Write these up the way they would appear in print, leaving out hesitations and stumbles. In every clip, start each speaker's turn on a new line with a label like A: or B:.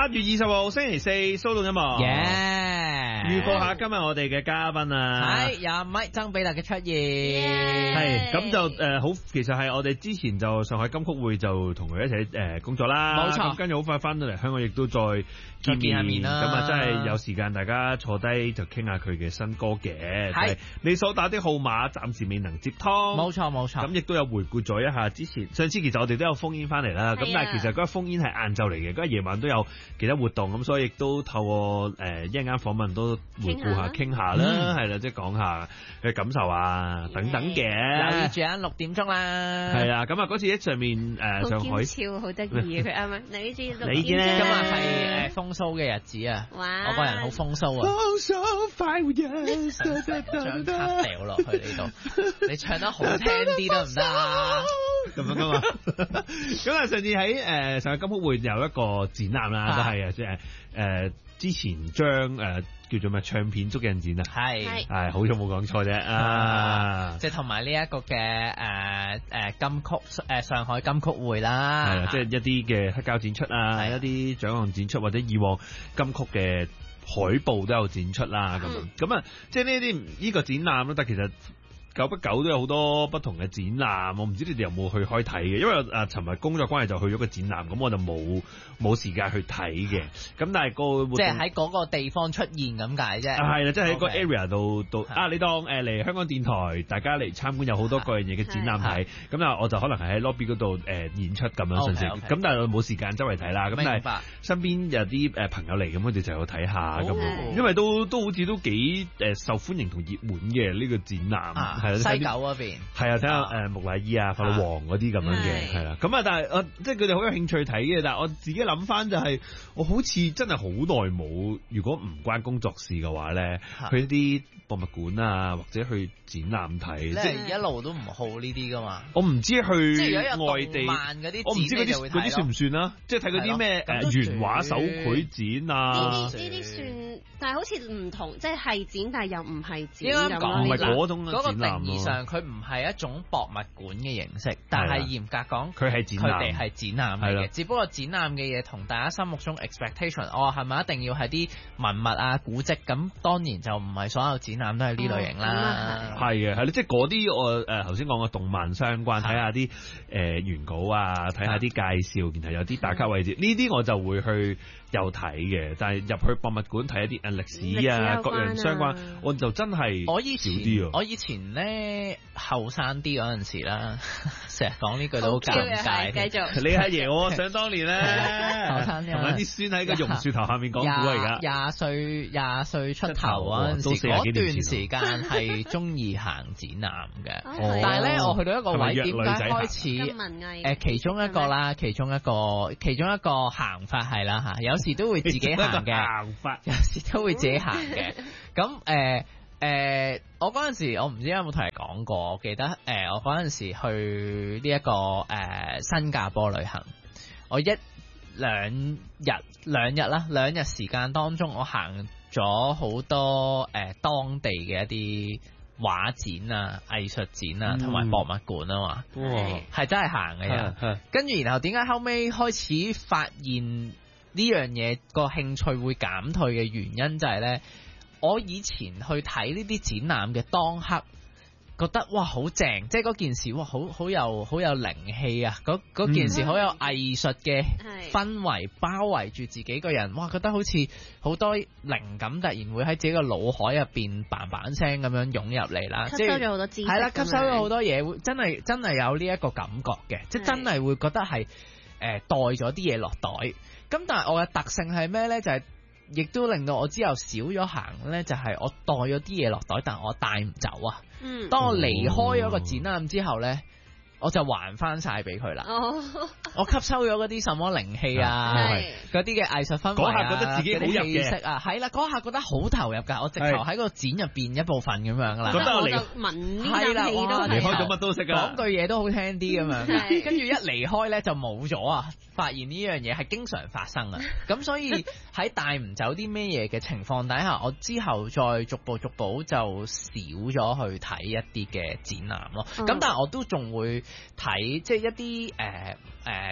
A: 8月20號星期四，蘇動音樂。預告下今日我哋嘅嘉賓啊，
B: 係有咪曾比特嘅出現，
A: 係咁就好，其實係我哋之前就上海金曲會就同佢一齊工作啦，
B: 冇錯。
A: 咁跟住好快翻到嚟香港，亦都再見下面啦。咁啊，真係有時間大家坐低就傾下佢嘅新歌嘅。係你所打的號碼暫時未能接通，
B: 冇錯。
A: 咁亦都有回顧咗一下之前，上次其實我哋都有烽煙翻嚟啦。咁但係其實嗰日烽煙係晏晝嚟嘅，嗰日夜晚都有其他活動，咁所以亦都透過一陣間訪問都回顧下傾下啦，係啦，即係講下嘅感受啊等等嘅。
B: 留意住啊，6點鐘啦。
A: 係啊，咁啊嗰次喺上面上海
C: 超好得意佢啱啱你知6點
B: 今日係風騷嘅日子啊！我個人好風騷啊！
A: 風騷快活人，
B: 張卡掉落去呢度，你唱得好聽啲得唔得啊？
A: 咁樣噶嘛？咁啊，上次喺上海金曲會有一個展覽啦，都係啊，即係之前將叫做咩唱片足印展啊，係好彩冇講錯啫啊！
B: 即係同埋呢一個嘅金曲上海金曲會啦，
A: 係啊，即係一啲嘅黑膠展出啊，一啲獎項展出或者以往金曲嘅海報都有展出啦，咁啊，即係呢個展覽咯，但其實久不久都有好多不同嘅展覽，我唔知你哋有冇去開睇嘅，因為尋日工作關係就去咗個展覽，咁我就冇時間去睇嘅。咁但係即係喺
B: 嗰個地方出現咁解啫。
A: 係啦，即係喺個 area 度你當嚟香港電台，大家嚟參觀有好多各樣嘢嘅展覽睇。咁啊，我就可能係喺 lobby 嗰度演出咁樣，咁但係我冇時間周圍睇啦。咁但係身邊有啲朋友嚟，咁我哋就去睇下咁。因為都好似都幾受歡迎同熱門嘅呢個展覽。
B: 西九嗰邊
A: 係啊，睇下木乃伊啊、法老王嗰啲咁樣嘅，係啦。咁啊，但係即係佢哋好有興趣睇嘅。但係我自己諗翻就係，我好似真係好耐冇，如果唔關工作事嘅話咧，去一啲博物館啊，或者去展覽睇。即
B: 係一路都唔好呢啲噶嘛。
A: 我唔知去
B: 外地，
A: 我唔知嗰啲算唔算啦。即係睇嗰啲咩原畫手繪展啊。
C: 呢啲算，但係好似唔同，即係展，但係又唔係展。
A: 應該講唔係嗰種
B: 嗰個定義上，佢唔係一種博物館嘅形式，但係嚴格講，
A: 佢係展覽，
B: 佢哋係展覽嚟嘅。只不過展覽嘅嘢同大家心目中 expectation，係咪一定要係啲文物啊、古蹟？咁當然就唔係所有展覽都係呢類型啦。
A: 係嘅，係即係嗰啲我頭先講嘅動漫相關，睇下啲原稿啊，睇下啲介紹，然後有啲打卡位置，呢啲我就會去有睇嘅。但係入去博物館睇一啲歷史啊、各樣相關，我就真係少啲。
B: 我以前咧後生啲嗰陣時啦，成日講呢句都好尷尬。
C: 繼續，
A: 你阿爺我想當年咧，
B: 後生啲，
A: 同埋啲孫喺個榕樹頭下面講古而家。
B: 廿歲出頭嗰陣時，嗰段時間係中意行展覽嘅。但係咧，我去到一個位，點解開始其中一個啦，其中一個行法係啦嚇，有時都會自己行嘅，有時都會自己行嘅。咁我嗰陣時，我唔知有冇同你講過，我記得我嗰陣時去呢一個新加坡旅行，我兩日時間當中，我行咗好多當地嘅一啲畫展啊、藝術展啊，同埋博物館啊嘛，係真係行嘅。跟住然後點解後尾開始發現呢樣嘢個興趣會減退嘅原因就係咧。我以前去睇呢啲展覽嘅當刻，覺得哇好正，即係嗰件事哇好有靈氣啊！嗰件事好有藝術嘅氛圍包圍住自己個人，哇覺得好似好多靈感突然會喺自己個腦海入邊嘭嘭聲咁樣湧入嚟啦，
C: 吸收咗好多知識，
B: 係啦，吸收咗好多嘢，會真係有呢一個感覺嘅，即係真係會覺得係袋咗啲嘢落袋。咁但係我嘅特性係咩咧？就係亦都令到我之後少咗行咧，就係我袋咗啲嘢落袋，但我帶唔走啊。當我離開咗個展覽之後咧，我就還翻晒俾佢啦。我吸收咗嗰啲什麼靈氣啊，嗰啲嘅藝術氛圍啊，
A: 嗰下覺得自己好入
B: 氣息啊，係啦，嗰下覺得好投入噶，我直頭喺個展入邊一部分咁樣啦。
A: 覺得我
C: 聞呢氣都
A: 離開咗乜都識噶，
B: 講句嘢都好聽啲咁樣。跟住一離開咧就冇咗啊！發現呢樣嘢係經常發生啊！咁所以喺帶唔走啲咩嘢嘅情況底下，我之後再逐步就少咗去睇一啲嘅展覽咯。咁但係我都仲會睇即係一啲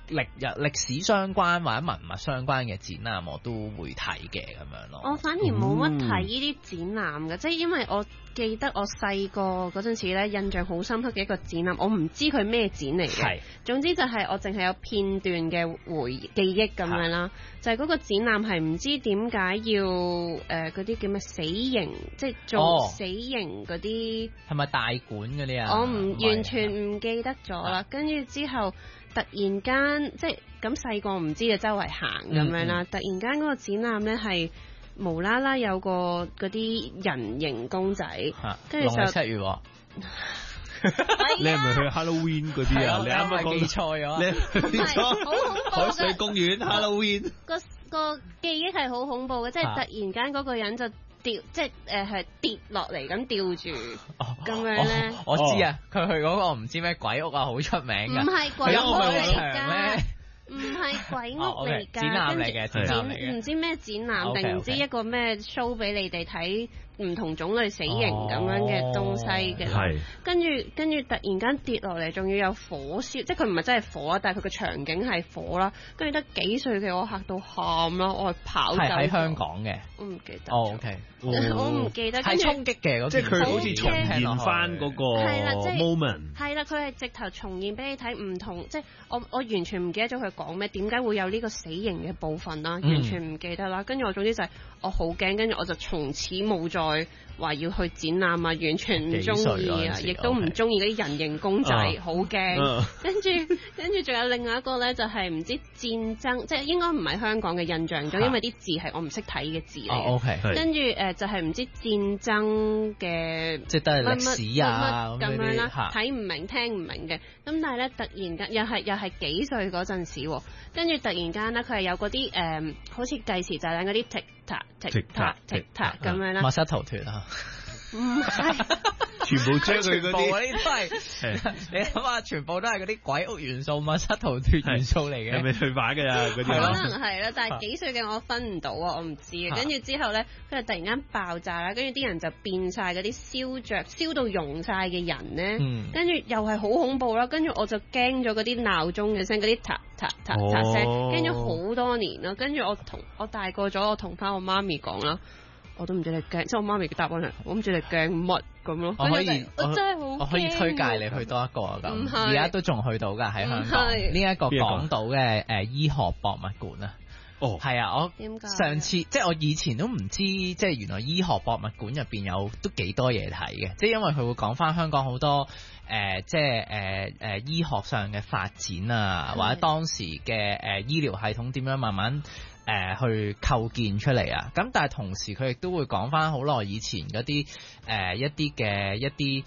B: 歷史相關或者文物相關嘅展覽，我都會睇嘅咁樣咯。
C: 我反而冇乜睇呢啲展覽嘅，即係因為我記得我細個嗰陣時咧，印象好深刻嘅一個展覽，我唔知佢咩展嚟嘅。總之就係我淨係有片段嘅記憶咁樣啦。就係嗰個展覽係唔知點解要嗰啲叫咩死刑，即係做死刑嗰啲。係
B: 咪大館嗰啲啊？
C: 我完全唔記得咗啦。跟住之後突然間即係咁細個唔知就周圍行咁樣啦。突然間嗰個展覽咧係無啦啦有個嗰啲人形公仔，跟住就
B: 7月。
A: 你係咪去 Halloween 嗰啲啊？你啱啱
B: 記錯咗，
C: 唔係好恐怖
A: 海水公園 Halloween
C: 個記憶係好恐怖嘅，即係突然間嗰個人就掉，即係係跌落嚟咁吊住咁樣咧。
B: 我知啊，佢去嗰個唔知咩鬼屋啊，好出名㗎。
C: 唔係鬼屋嚟㗎。唔係鬼屋嚟㗎，
B: 展覽嚟嘅，展覽嚟嘅，
C: 唔知咩展覽定唔知一個咩 show 俾你哋睇唔同種類死刑咁樣嘅東西嘅。跟住突然間跌落嚟，仲要有火燒，即係佢唔係真係火啊，但係佢個場景係火啦。跟住得幾歲嘅我嚇到喊啦，我係跑走。
B: 喺香港嘅，
C: 我唔記得。
B: OK，
C: 我唔記得。
B: 係衝擊嘅，
A: 即係佢好似重現翻嗰個 moment。
C: 係啦，佢係直頭重現俾你睇唔同，即係我完全唔記得咗佢講咩，點解會有呢個死刑嘅部分啦，完全唔記得啦。跟住我總之就係我好驚，跟住我就從此冇再話要去展覽啊，完全唔中意啊，亦都唔中意嗰啲人形公仔，好驚。跟住仲有另外一個咧，就係唔知戰爭，即係應該唔係香港嘅印象中，因為啲字係我唔識睇嘅字嚟嘅。跟住就係唔知戰爭嘅，
B: 即係都係歷史啊
C: 咁樣啦，睇唔明聽唔明嘅。咁但係咧，突然間又係幾歲嗰陣時，跟住突然間咧，佢係有嗰啲好似計時炸彈嗰啲 tick tock tick tock tick tock 咁樣啦。
B: 密室逃脫啊！
C: 唔係，
A: 全部將佢嗰啲
B: 都係你諗下，全部都係嗰啲鬼屋元素、密室逃脫元素嚟嘅。
A: 係咪對版㗎呀？嗰啲
C: 可能係啦，但係幾歲嘅我分唔到啊，我唔知嘅。跟住之後咧，佢就突然間爆炸啦，跟住啲人就變晒嗰啲燒到溶晒嘅人咧。跟住又係好恐怖啦，跟住我就驚咗嗰啲鬧鐘嘅聲，嗰啲嗒嗒嗒嗒聲，驚咗好多年啦。跟住我大個咗，我同翻我媽咪講啦。我都唔知你驚，即係我媽咪嘅答案係，我唔知你驚乜咁咯。我真係好驚。我可以推介你去多一個咁，而家都仲去到㗎喺香港呢一個港島嘅醫學博物館啊。哦，係啊，我上次即係我以前都唔知，即係原來醫學博物館入邊有都幾多嘢睇嘅，即係因為佢會講翻香港好多即係醫學上嘅發展啊，或者當時嘅醫療系統點樣慢慢去構建出嚟啊！咁但係同時佢亦都會講翻好耐以前嗰啲一啲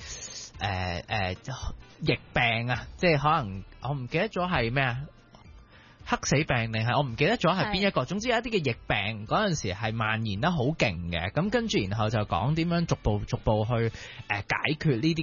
C: 疫病啊，即係可能我唔記得咗係咩啊，黑死病定係我唔記得咗係邊一個。總之有一啲嘅疫病嗰陣時係蔓延得好勁嘅，咁跟住然後就講點樣逐步去解決呢啲